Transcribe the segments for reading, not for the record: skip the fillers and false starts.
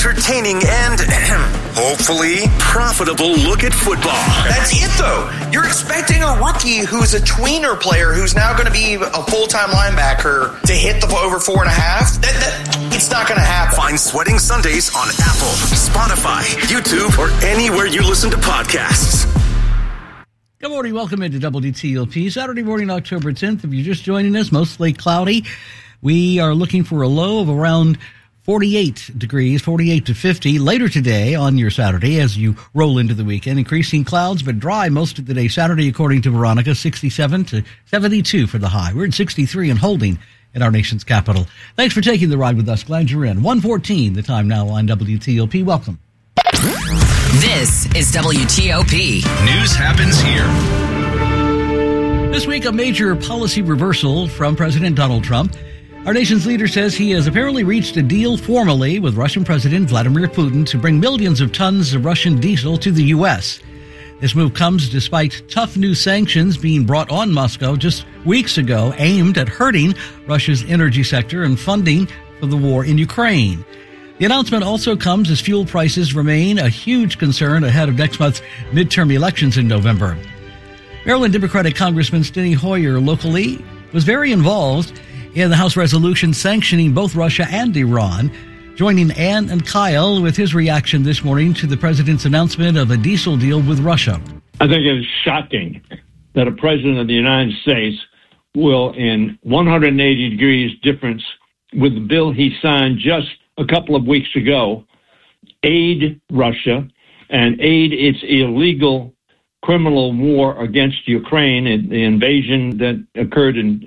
entertaining and hopefully profitable look at football. That's it, though. You're expecting a rookie who's a tweener player who's now going to be a full-time linebacker to hit the over 4.5. It's not going to happen. Find Sweating Sundays on Apple, Spotify, YouTube, or anywhere you listen to podcasts. Good morning. Welcome into WTLP. Saturday morning, October 10th. If you're just joining us, mostly cloudy. We are looking for a low of around 48 degrees, 48 to 50 later today on your Saturday as you roll into the weekend. Increasing clouds, but dry most of the day. Saturday, according to Veronica, 67 to 72 for the high. We're at 63 and holding in our nation's capital. Thanks for taking the ride with us. Glad you're in. 1:14, the time now on WTOP. Welcome. This is WTOP. News happens here. This week, a major policy reversal from President Donald Trump. Our nation's leader says he has apparently reached a deal formally with Russian President Vladimir Putin to bring millions of tons of Russian diesel to the U.S. This move comes despite tough new sanctions being brought on Moscow just weeks ago, aimed at hurting Russia's energy sector and funding for the war in Ukraine. The announcement also comes as fuel prices remain a huge concern ahead of next month's midterm elections in November. Maryland Democratic Congressman Steny Hoyer locally was very involved in the House resolution sanctioning both Russia and Iran. Joining Ann and Kyle with his reaction this morning to the president's announcement of a diesel deal with Russia. I think it is shocking that a president of the United States will, in 180 degrees difference with the bill he signed just a couple of weeks ago, aid Russia and aid its illegal criminal war against Ukraine and the invasion that occurred in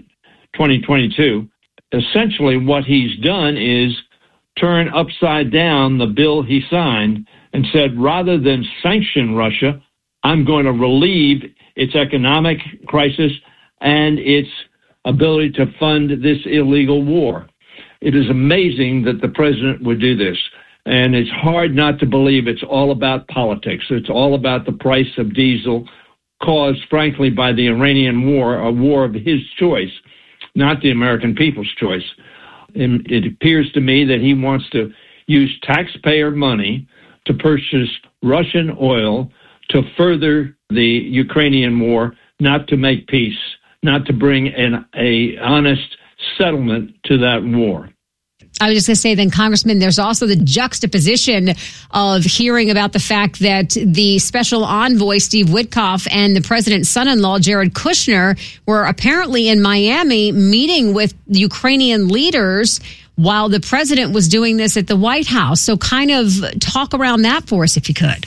2022. Essentially, what he's done is turn upside down the bill he signed and said, rather than sanction Russia, I'm going to relieve its economic crisis and its ability to fund this illegal war. It is amazing that the president would do this. And it's hard not to believe it's all about politics. It's all about the price of diesel caused, frankly, by the Iranian war, a war of his choice, not the American people's choice. And it appears to me that he wants to use taxpayer money to purchase Russian oil to further the Ukrainian war, not to make peace, not to bring an honest settlement to that war. I was just going to say then, Congressman, there's also the juxtaposition of hearing about the fact that the special envoy, Steve Witkoff, and the president's son-in-law, Jared Kushner, were apparently in Miami meeting with Ukrainian leaders while the president was doing this at the White House. So kind of talk around that for us, if you could.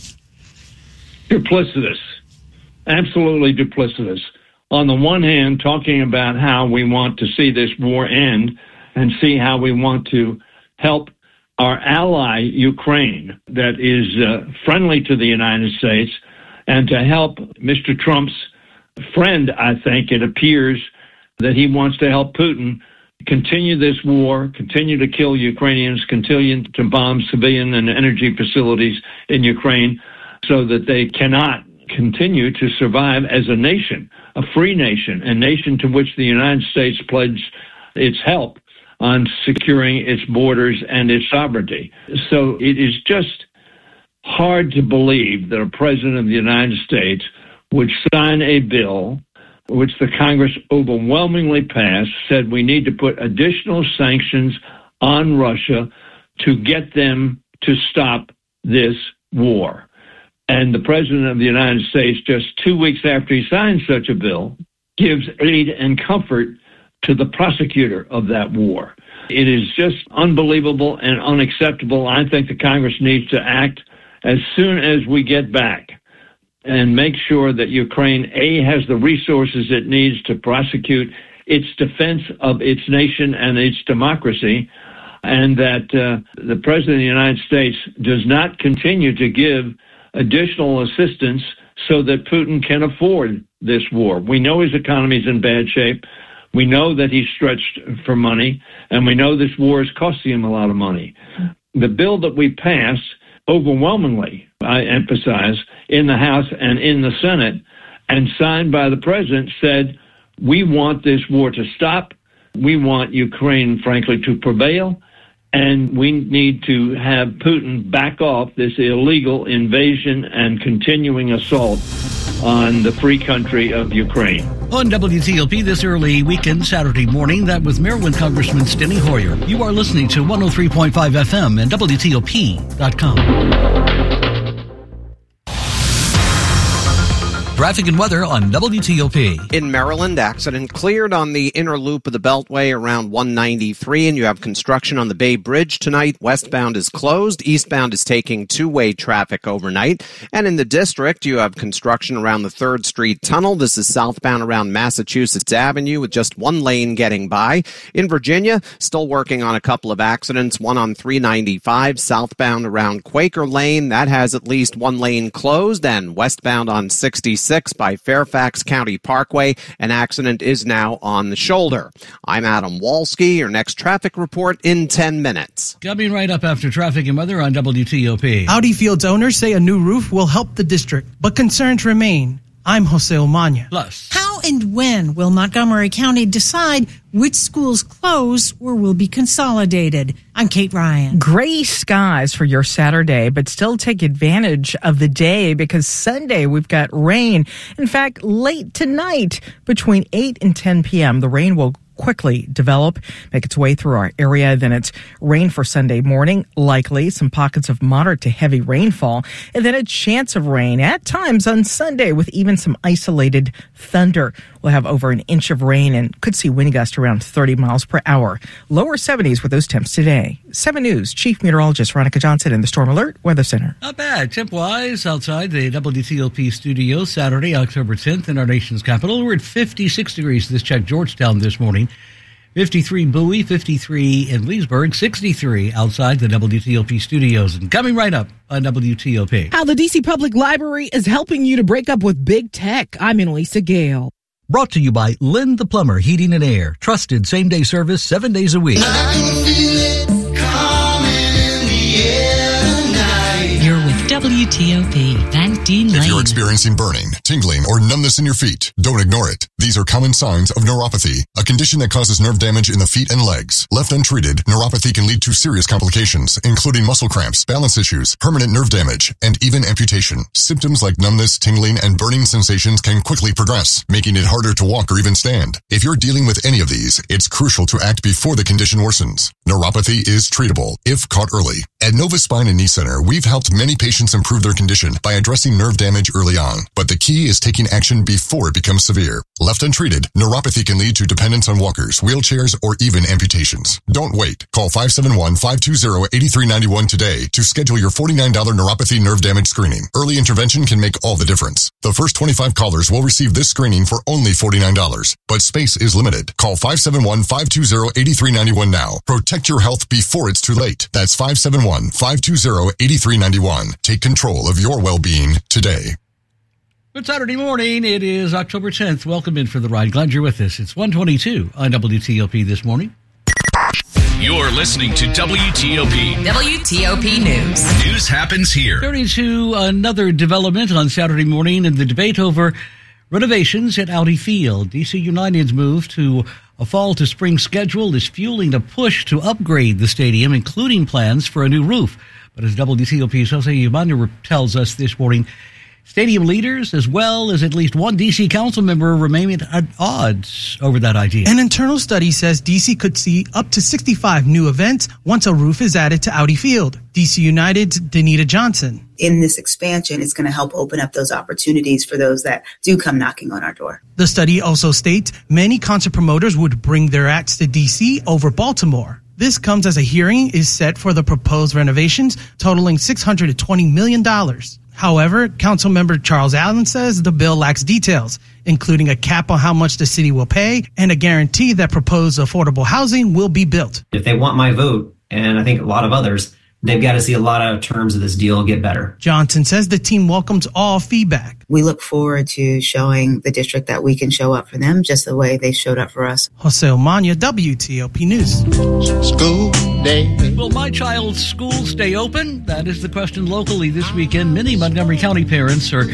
Duplicitous. Absolutely duplicitous. On the one hand, talking about how we want to see this war end, and see how we want to help our ally, Ukraine, that is friendly to the United States, and to help Mr. Trump's friend, I think it appears that he wants to help Putin continue this war, continue to kill Ukrainians, continue to bomb civilian and energy facilities in Ukraine so that they cannot continue to survive as a nation, a free nation, a nation to which the United States pledged its help on securing its borders and its sovereignty. So it is just hard to believe that a president of the United States would sign a bill which the Congress overwhelmingly passed, said we need to put additional sanctions on Russia to get them to stop this war. And the president of the United States, just 2 weeks after he signed such a bill, gives aid and comfort to the prosecutor of that war. It is just unbelievable and unacceptable. I think the Congress needs to act as soon as we get back and make sure that Ukraine, A, has the resources it needs to prosecute its defense of its nation and its democracy, and that the President of the United States does not continue to give additional assistance so that Putin can afford this war. We know his economy is in bad shape. We know that he's stretched for money, and we know this war is costing him a lot of money. The bill that we passed overwhelmingly, I emphasize, in the House and in the Senate, and signed by the president, said, we want this war to stop. We want Ukraine, frankly, to prevail. And we need to have Putin back off this illegal invasion and continuing assault on the free country of Ukraine. On WTOP this early weekend, Saturday morning, that was Maryland Congressman Steny Hoyer. You are listening to 103.5 FM and WTOP.com. Traffic and weather on WTOP. In Maryland, accident cleared on the inner loop of the Beltway around 193, and you have construction on the Bay Bridge tonight. Westbound is closed. Eastbound is taking two-way traffic overnight. And in the district, you have construction around the 3rd Street Tunnel. This is southbound around Massachusetts Avenue with just one lane getting by. In Virginia, still working on a couple of accidents, one on 395 southbound around Quaker Lane. That has at least one lane closed, and westbound on 66 by Fairfax County Parkway. An accident is now on the shoulder. I'm Adam Walski. Your next traffic report in 10 minutes. Coming right up after traffic and weather on WTOP. Audi Field's owners say a new roof will help the district, but concerns remain. I'm Jose Omania. Plus, how and when will Montgomery County decide which schools close or will be consolidated? I'm Kate Ryan. Gray skies for your Saturday, but still take advantage of the day because Sunday we've got rain. In fact, late tonight between 8 and 10 p.m., the rain will quickly develop, make its way through our area. Then it's rain for Sunday morning, likely some pockets of moderate to heavy rainfall, and then a chance of rain at times on Sunday with even some isolated thunder. We'll have over an inch of rain and could see wind gusts around 30 miles per hour. Lower 70s with those temps today. 7 News Chief Meteorologist Veronica Johnson in the Storm Alert Weather Center. Not bad. Temp-wise, outside the WTOP studio, Saturday, October 10th in our nation's capital. We're at 56 degrees. This check Georgetown this morning. 53 Bowie, 53 in Leesburg, 63 outside the WTOP studios. And coming right up on WTOP. How the D.C. Public Library is helping you to break up with big tech. I'm Annalisa Gale. Brought to you by Lynn the Plumber Heating and Air. Trusted same-day service 7 days a week. I can feel it coming in the air tonight. You're with WTOP. Thank Dean Lane. If you're experiencing burning, tingling, or numbness in your feet, don't ignore it. These are common signs of neuropathy, a condition that causes nerve damage in the feet and legs. Left untreated, neuropathy can lead to serious complications, including muscle cramps, balance issues, permanent nerve damage, and even amputation. Symptoms like numbness, tingling, and burning sensations can quickly progress, making it harder to walk or even stand. If you're dealing with any of these, it's crucial to act before the condition worsens. Neuropathy is treatable if caught early. At Nova Spine and Knee Center, we've helped many patients improve their condition by addressing nerve damage early on. But the key is taking action before it becomes severe. Left untreated, neuropathy can lead to dependence on walkers, wheelchairs, or even amputations. Don't wait. Call 571-520-8391 today to schedule your $49 neuropathy nerve damage screening. Early intervention can make all the difference. The first 25 callers will receive this screening for only $49, but space is limited. Call 571-520-8391 now. Protect your health before it's too late. That's 571-520-8391. Take control of your well-being today. Good Saturday morning. It is October 10th. Welcome in for the ride. Glad you're with us. It's 1:22 on WTOP this morning. You're listening to WTOP. WTOP News. News happens here. Turning to another development on Saturday morning in the debate over renovations at Audi Field. DC United's move to a fall to spring schedule is fueling a push to upgrade the stadium, including plans for a new roof. But as WTOP's Jose Umania tells us this morning, stadium leaders, as well as at least one D.C. council member, remain at odds over that idea. An internal study says D.C. could see up to 65 new events once a roof is added to Audi Field. D.C. United's Danita Johnson. In this expansion, it's going to help open up those opportunities for those that do come knocking on our door. The study also states many concert promoters would bring their acts to D.C. over Baltimore. This comes as a hearing is set for the proposed renovations, totaling $620 million. However, Councilmember Charles Allen says the bill lacks details, including a cap on how much the city will pay and a guarantee that proposed affordable housing will be built. If they want my vote, and I think a lot of others, they've got to see a lot of terms of this deal get better. Johnson says the team welcomes all feedback. We look forward to showing the district that we can show up for them just the way they showed up for us. Jose Omania, WTOP News. School day. Will my child's school stay open? That is the question locally this weekend. Many Montgomery County parents are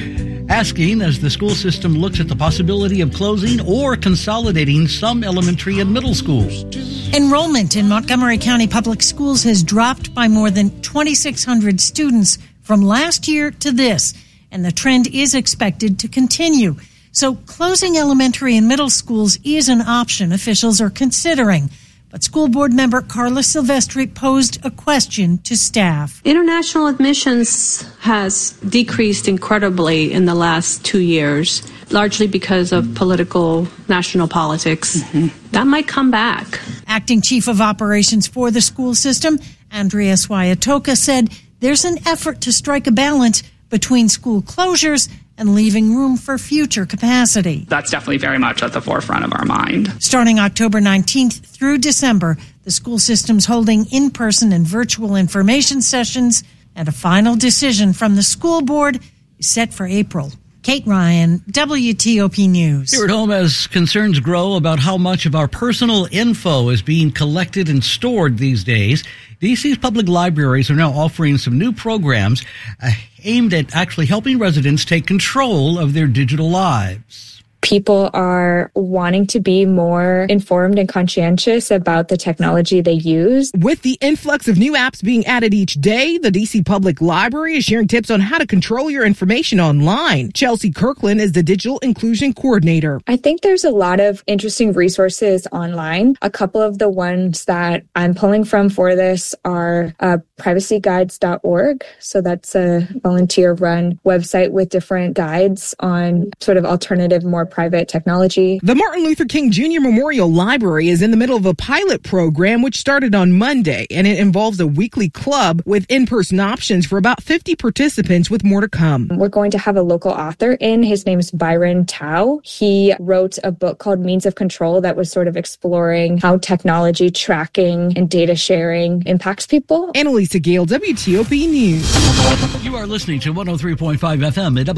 asking as the school system looks at the possibility of closing or consolidating some elementary and middle schools. Enrollment in Montgomery County Public Schools has dropped by more than 2,600 students from last year to this, and the trend is expected to continue. So closing elementary and middle schools is an option officials are considering. But school board member Carla Silvestri posed a question to staff. International admissions has decreased incredibly in the last 2 years, largely because of political national politics. That might come back. Acting Chief of Operations for the school system, Andrea Swayatoka, said there's an effort to strike a balance between school closures and leaving room for future capacity. That's definitely very much at the forefront of our mind. Starting October 19th through December, the school system's holding in-person and virtual information sessions, and a final decision from the school board is set for April. Kate Ryan, WTOP News. Here at home, as concerns grow about how much of our personal info is being collected and stored these days, D.C.'s public libraries are now offering some new programs aimed at actually helping residents take control of their digital lives. People are wanting to be more informed and conscientious about the technology they use. With the influx of new apps being added each day, the DC Public Library is sharing tips on how to control your information online. Chelsea Kirkland is the Digital Inclusion Coordinator. I think there's a lot of interesting resources online. A couple of the ones that I'm pulling from for this are privacyguides.org. So that's a volunteer-run website with different guides on sort of alternative, more private technology. The Martin Luther King Jr. Memorial Library is in the middle of a pilot program which started on Monday, and it involves a weekly club with in-person options for about 50 participants, with more to come. We're going to have a local author in. His name is Byron Tao. He wrote a book called Means of Control that was sort of exploring how technology tracking and data sharing impacts people. Annalisa Gale, WTOP News. You are listening to 103.5 FM at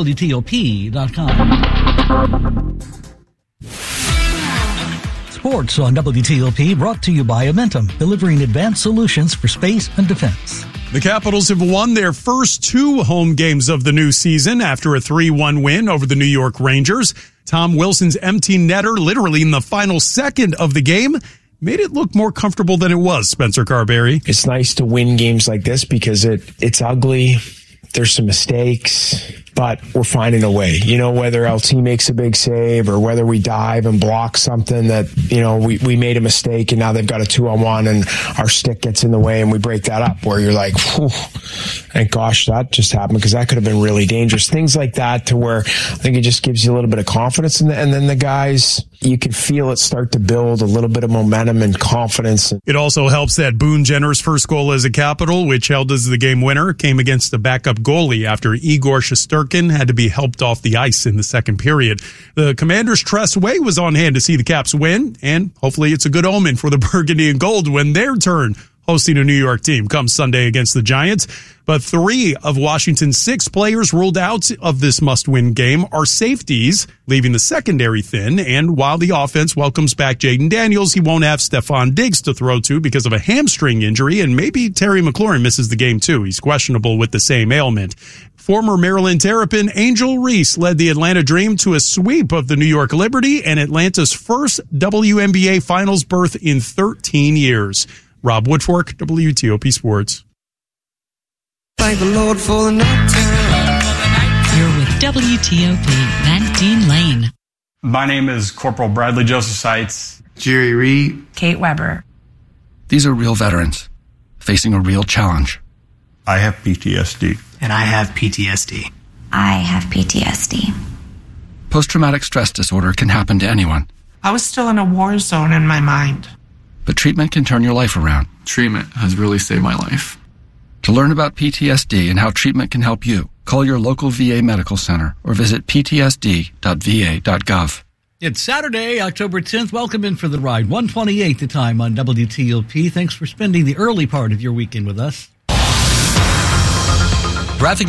WTOP.com. Sports on WTOP, brought to you by Amentum, delivering advanced solutions for space and defense. The Capitals have won their first 2 home games of the new season after a 3-1 win over the New York Rangers. Tom Wilson's empty netter, literally in the final second of the game, made it look more comfortable than it was, Spencer Carberry. It's nice to win games like this because it's ugly. There's some mistakes, but we're finding a way. You know, whether LT makes a big save or whether we dive and block something that, you know, we made a mistake and now they've got a 2-on-1 and our stick gets in the way and we break that up, where you're like, whew, thank gosh that just happened, because that could have been really dangerous. Things like that, to where I think it just gives you a little bit of confidence. And then the guys, you can feel it start to build a little bit of momentum and confidence. It also helps that Boone Jenner's first goal as a Capital, which held as the game winner, came against the backup goalie after Igor Shesterkin had to be helped off the ice in the second period. The Commanders' Tress Way was on hand to see the Caps win, and hopefully it's a good omen for the Burgundy and Gold when their turn hosting a New York team comes Sunday against the Giants. But 3 of Washington's 6 players ruled out of this must-win game are safeties, leaving the secondary thin. And while the offense welcomes back Jaden Daniels, he won't have Stephon Diggs to throw to because of a hamstring injury, and maybe Terry McLaurin misses the game too. He's questionable with the same ailment. Former Maryland Terrapin Angel Reese led the Atlanta Dream to a sweep of the New York Liberty and Atlanta's first WNBA Finals berth in 13 years. Rob Woodfork, WTOP Sports. Thank the Lord for the night time. You're with WTOP, Van Dean Lane. My name is Corporal Bradley Joseph Seitz. Jerry Reed. Kate Weber. These are real veterans facing a real challenge. I have PTSD. And I have PTSD. I have PTSD. Post-traumatic stress disorder can happen to anyone. I was still in a war zone in my mind. But treatment can turn your life around. Treatment has really saved my life. To learn about PTSD and how treatment can help you, call your local VA medical center or visit ptsd.va.gov. It's Saturday, October 10th. Welcome in for the ride. 1:28 the time on WTOP. Thanks for spending the early part of your weekend with us. Graphic